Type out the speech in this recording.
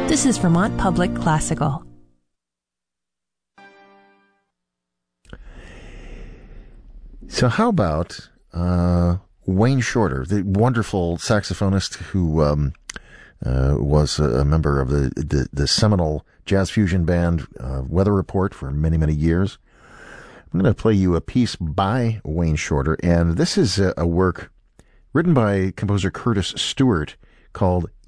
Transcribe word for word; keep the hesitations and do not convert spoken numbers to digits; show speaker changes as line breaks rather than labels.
This is Vermont Public Classical.
So how about uh, Wayne Shorter, the wonderful saxophonist who um, uh, was a member of the, the, the seminal jazz fusion band uh, Weather Report for many, many years. I'm going to play you a piece by Wayne Shorter, and this is a, a work written by composer Curtis Stewart called